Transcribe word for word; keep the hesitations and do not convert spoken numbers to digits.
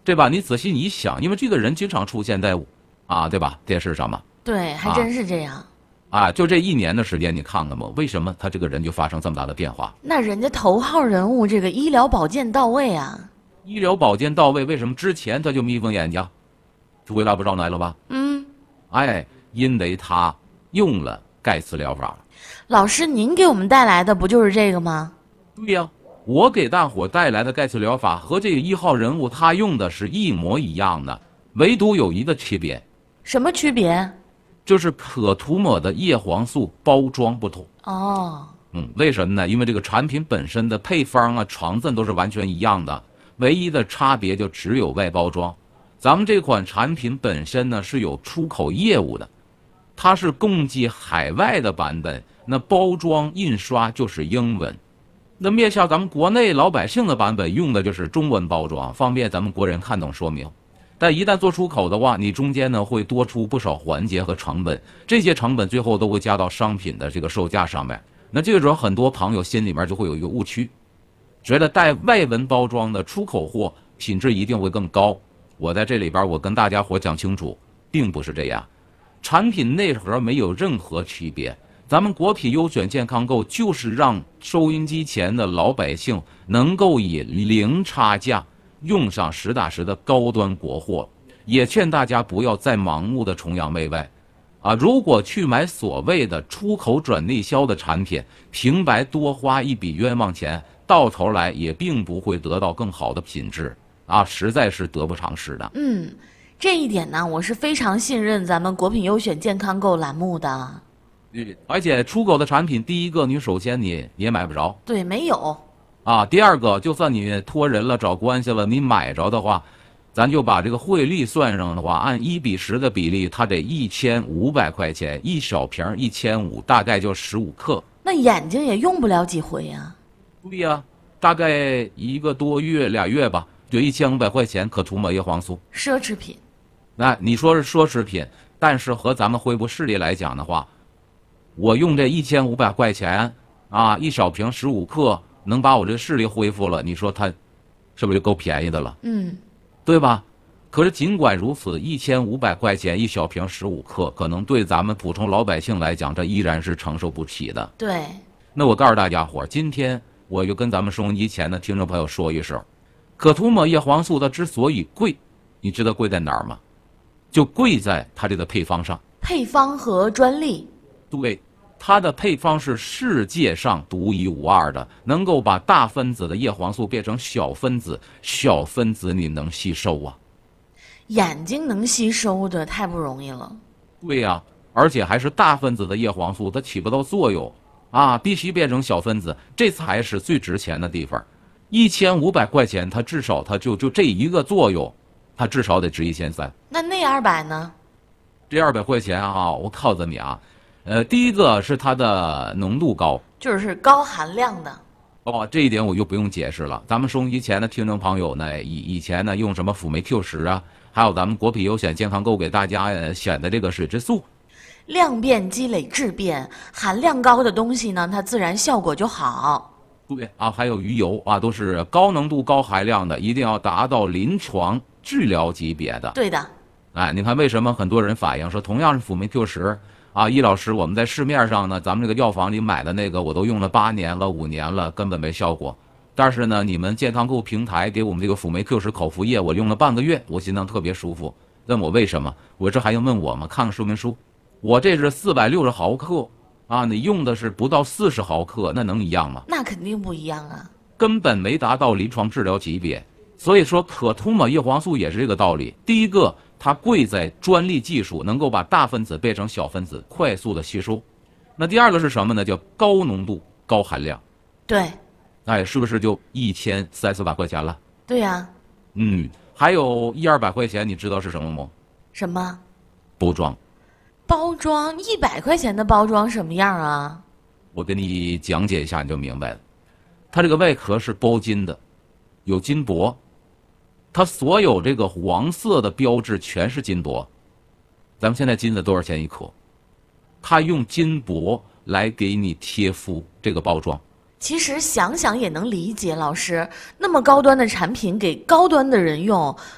对吧？你仔细一想，因为这个人经常出现在啊，对吧？电视上嘛。 对，还真是这样。 啊，就这一年的时间，你看看吧，为什么他这个人就发生这么大的变化？ 那人家头号人物，这个医疗保健到位啊！ 医疗保健到位，为什么之前他就眯缝眼睛？回答不上来了吧？ 嗯， 哎，因为他用了盖茨疗法。 老师，您给我们带来的不就是这个吗？ 对呀、啊，我给大伙带来的盖茨疗法和这个一号人物他用的是一模一样的，唯独有一个区别。 什么区别？ 就是可涂抹的叶黄素包装不同。 哦， 嗯，为什么呢？因为这个产品本身的配方啊、成分都是完全一样的，唯一的差别就只有外包装。咱们这款产品本身呢是有出口业务的，它是供给海外的版本，那包装印刷就是英文。那面向咱们国内老百姓的版本用的就是中文包装，方便咱们国人看懂说明。但一旦做出口的话，你中间呢会多出不少环节和成本，这些成本最后都会加到商品的这个售价上面。那这个时候很多朋友心里面就会有一个误区，觉得带外文包装的出口货品质一定会更高。我在这里边我跟大家伙讲清楚，并不是这样，产品内核没有任何区别。咱们国品优选健康购就是让收音机前的老百姓能够以零差价用上实打实的高端国货，也劝大家不要再盲目的崇洋媚外，啊，如果去买所谓的出口转内销的产品，平白多花一笔冤枉钱，到头来也并不会得到更好的品质，啊，实在是得不偿失的。 嗯，这一点呢，我是非常信任咱们国品优选健康购栏目的。 而且出口的产品，第一个你首先你你也买不着， 对，没有。 啊，第二个，就算你托人了找关系了，你买着的话，咱就把这个汇率算上的话，按一比十的比例，它得一千五百块钱一小瓶，一千五，大概就十五克。 那眼睛也用不了几回呀、 啊。对呀、啊，大概一个多月俩月吧，就一千五百块钱可涂抹叶黄素， 奢侈品。 那你说是奢侈品，但是和咱们恢复视力来讲的话，我用这一千五百块钱啊，一小瓶十五克。能把我这视力恢复了，你说它是不是就够便宜的了？ 嗯， 对吧？可是尽管如此，一千五百块钱一小瓶十五克，可能对咱们普通老百姓来讲，这依然是承受不起的。 对。 那我告诉大家伙，今天我就跟咱们收音机前的听众朋友说一声，可涂抹叶黄素它之所以贵，你知道贵在哪儿吗？就贵在它这个配方上。 配方和专利。 对。它的配方是世界上独一无二的，能够把大分子的叶黄素变成小分子，小分子你能吸收啊？ 眼睛能吸收的太不容易了。 对呀、啊，而且还是大分子的叶黄素，它起不到作用啊，必须变成小分子，这才是最值钱的地方。一千五百块钱，它至少它就就这一个作用，它至少得值一千三。 那那二百呢？ 这二百块钱啊，我告诉你啊。呃，第一个是它的浓度高， 就是高含量的。 哦，这一点我就不用解释了。咱们收音机前的听众朋友呢，以以前呢用什么辅酶 Q 十啊，还有咱们国品优选健康购给大家呃选的这个水质素， 量变积累质变，含量高的东西呢，它自然效果就好。 对啊，还有鱼油啊，都是高浓度高含量的，一定要达到临床治疗级别的。 对的。 哎，你看为什么很多人反映说，同样是辅酶 Q 十。啊，易老师，我们在市面上呢，咱们这个药房里买的那个，我都用了八年了、五年了，根本没效果。但是呢，你们健康购平台给我们这个辅酶 Q 十口服液，我用了半个月，我心脏特别舒服。问我为什么？我这还用问我吗？看看说明书，我这是四百六十毫克啊，你用的是不到四十毫克，那能一样吗？ 那肯定不一样啊， 根本没达到临床治疗级别。所以说，可涂抹叶黄素也是这个道理。第一个，它贵在专利技术，能够把大分子变成小分子，快速的吸收。那第二个是什么呢？叫高浓度、高含量。 对。 哎，是不是就一千三四百块钱了？ 对呀、啊。 嗯，还有一二百块钱，你知道是什么吗？ 什么？ 包装。 包装一百块钱的包装什么样啊？ 我给你讲解一下，你就明白了。它这个外壳是包金的，有金箔。它所有这个黄色的标志全是金箔，咱们现在金子多少钱一颗？它用金箔来给你贴敷这个包装。 其实想想也能理解，老师，那么高端的产品给高端的人用，